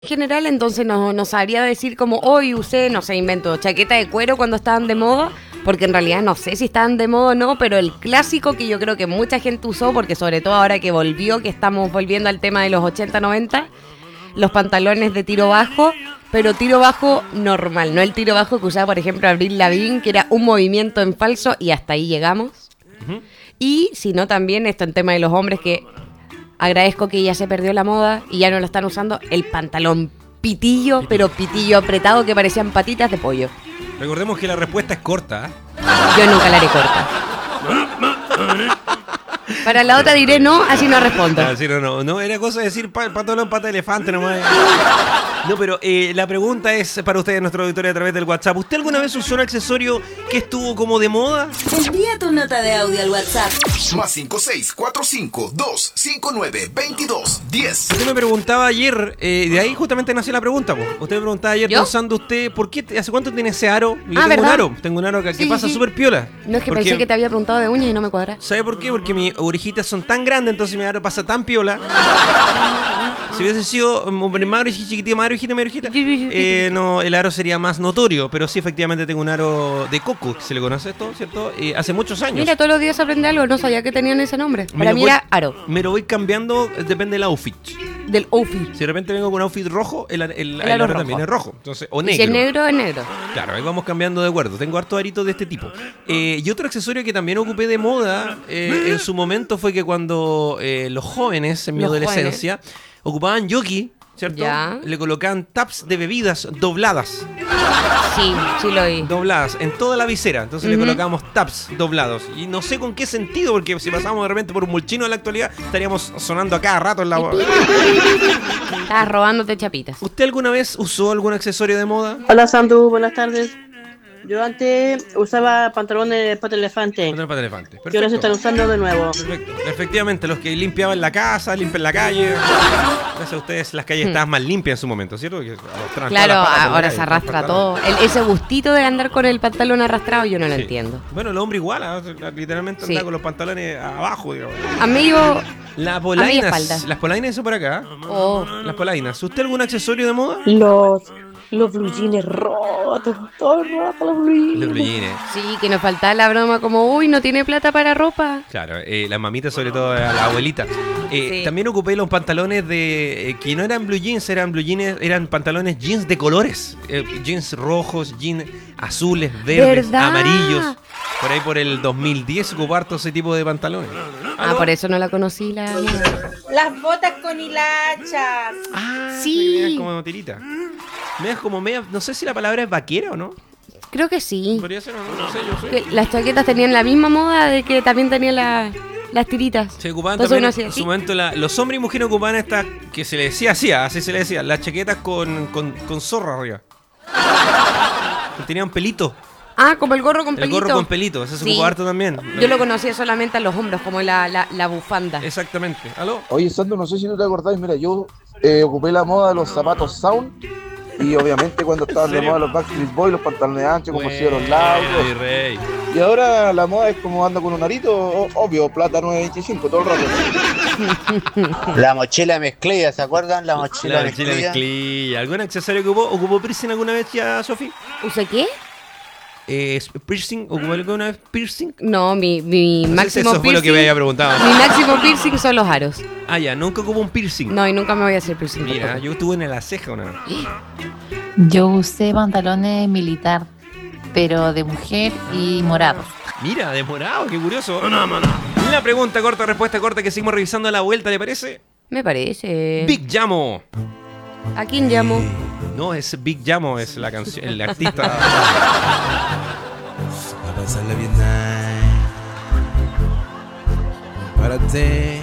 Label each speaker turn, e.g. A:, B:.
A: general, entonces no sabría decir como hoy usé, no sé, invento chaqueta de cuero cuando estaban de moda, porque en realidad no sé si estaban de moda o no, pero el clásico que yo creo que mucha gente usó, porque sobre todo ahora que volvió, que estamos volviendo al tema de los 80-90, los pantalones de tiro bajo, pero tiro bajo normal, no el tiro bajo que usaba, por ejemplo, Avril Lavigne, que era un movimiento en falso y hasta ahí llegamos. Uh-huh. Y sino también esto en tema de los hombres, que agradezco que ya se perdió la moda y ya no lo están usando, el pantalón pitillo, pero pitillo apretado que parecían patitas de pollo.
B: Recordemos que la respuesta es corta, ¿eh?
A: Yo nunca la haré corta. Para la otra diré no, así no respondo.
B: Así no, era cosa de decir pantalón pata de elefante nomás. No, pero la pregunta es para ustedes, nuestro auditorio, a través del WhatsApp. ¿Usted alguna vez usó un accesorio que estuvo como de moda?
C: Envía tu nota de audio al WhatsApp.
D: Más 56452292210.
B: Usted me preguntaba ayer, de ahí justamente nació la pregunta, po. Usted me preguntaba ayer, pensando usted, ¿por qué? ¿Hace cuánto tiene ese aro? Yo tengo un aro que
A: sí,
B: pasa súper piola.
A: No, es que pensé que te había preguntado de uñas y no me cuadra.
B: ¿Sabe por qué? Porque mis orejitas son tan grandes, entonces mi aro pasa tan piola. Si hubiese sido más chiquitito, más orejita, no, el aro sería más notorio. Pero sí, efectivamente tengo un aro de coco, que se le conoce esto, ¿cierto? Hace muchos años.
A: Mira, todos los días aprende algo, no sabía que tenían ese nombre. Para mí era aro.
B: Me lo voy cambiando, depende del outfit.
A: Del outfit.
B: Si de repente vengo con un outfit rojo, el aro rojo también es rojo. Entonces, o negro.
A: Si es negro, es negro.
B: Claro, ahí vamos cambiando de acuerdo. Tengo hartos aritos de este tipo. Y otro accesorio que también ocupé de moda en su momento fue que cuando los jóvenes, en mi adolescencia, ocupaban jockey, ¿cierto?
A: Ya.
B: Le colocaban taps de bebidas dobladas.
A: Sí lo oí.
B: Dobladas, en toda la visera. Entonces le colocábamos taps doblados. Y no sé con qué sentido, porque si pasamos de repente por un mulchino en la actualidad, estaríamos sonando a cada rato en la...
A: Estabas robándote chapitas.
B: ¿Usted alguna vez usó algún accesorio de moda?
E: Hola Sandu, buenas tardes. Yo antes usaba pantalones de pata de elefante.
B: Pantalones de pata de elefante. Perfecto.
E: Que ahora se están usando de nuevo.
B: Perfecto. Efectivamente, los que limpiaban la casa, limpian la calle. Gracias a ustedes las calles estaban más limpias en su momento, ¿cierto?
A: Claro, ahora se arrastra todo. Ese gustito de andar con el pantalón arrastrado yo no lo entiendo.
B: Bueno, el hombre igual, literalmente anda con los pantalones abajo, digamos.
A: Amigo,
B: las polainas son por acá.
A: Oh.
B: Las polainas. ¿Usted algún accesorio de moda?
E: Los blue jeans rotos, todos rotos los blue jeans.
B: Los blue jeans.
A: Sí, que nos faltaba la broma como, uy, no tiene plata para ropa.
B: Claro, las mamitas, sobre todo la abuelita. Sí. También ocupé los pantalones de que no eran blue jeans, eran pantalones jeans de colores. Jeans rojos, jeans azules, verdes, ¿verdad? Amarillos. Por ahí por el 2010 ocupé harto ese tipo de pantalones.
A: Ah, por eso no la conocí.
F: Las botas con hilachas.
B: Ah,
A: sí.
B: Me como tirita. Me como media, no sé si la palabra es vaquera o no.
A: Creo que sí.
B: Podría ser, no sé, yo sé.
A: Las chaquetas tenían la misma moda de que también tenían las tiritas.
B: Se ocupaban también en su momento, los hombres y mujeres ocupaban estas, que se le decía así se le decía, las chaquetas con zorra arriba. Que tenían pelito.
A: Ah, como el gorro con pelito.
B: El gorro con pelito, eso se ocupaba harto también.
A: Yo lo conocía solamente a los hombros, como la bufanda.
B: Exactamente. ¿Aló?
G: Oye, Sandro, no sé si tú te acordás, mira, yo ocupé la moda de los zapatos Sound. Y obviamente cuando estaban de moda los Backstreet Boys, los pantalones anchos, como si los largos. Y ahora la moda es como anda con un arito, obvio, plata 9.25 todo el rato.
H: La mochila mezclilla, ¿se acuerdan? La mochila
B: mezclilla. ¿Algún accesorio que ocupó piercing alguna vez ya, Sofi?
A: ¿Usé qué?
B: ¿Piercing? ¿Ocupó alguna vez piercing?
A: No, mi máximo
B: eso
A: piercing.
B: Eso fue lo que me había preguntado.
A: Mi máximo piercing son los aros.
B: Ah, ya, nunca ocupó un piercing.
A: No, y nunca me voy a hacer piercing.
B: Mira, yo estuve en la ceja una vez.
I: Yo usé pantalones militar, pero de mujer y morados.
B: Mira, de morado, qué curioso. La pregunta corta, respuesta corta que seguimos revisando a la vuelta, ¿le parece?
A: Me parece.
B: Big Llamo.
A: ¿A quién llamo?
B: No, es Big Llamo, es la canción, el artista.
J: A pasarla bien nice. Párate.